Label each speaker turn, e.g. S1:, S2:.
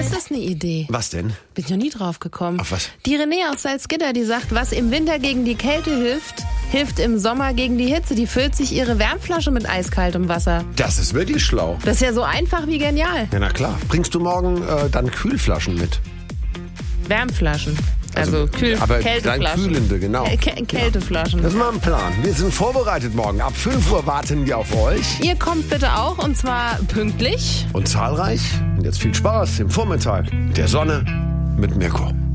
S1: Das ist eine Idee.
S2: Was denn?
S1: Bin ich noch nie drauf gekommen.
S2: Auf was?
S1: Die René aus Salzgitter, die sagt, was im Winter gegen die Kälte hilft, hilft im Sommer gegen die Hitze. Die füllt sich ihre Wärmflasche mit eiskaltem Wasser.
S2: Das ist wirklich schlau.
S1: Das ist ja so einfach wie genial.
S2: Ja, na klar. Bringst du morgen dann Kühlflaschen mit?
S1: Wärmflaschen. Also
S2: aber
S1: Kälteflaschen.
S2: dann kühlende, genau.
S1: Kälteflaschen.
S2: Das ist mal ein Plan. Wir sind vorbereitet morgen. Ab 5 Uhr warten wir auf euch.
S1: Ihr kommt bitte auch, und zwar pünktlich.
S2: Und zahlreich. Und jetzt viel Spaß im Vormittag der Sonne mit Mirko.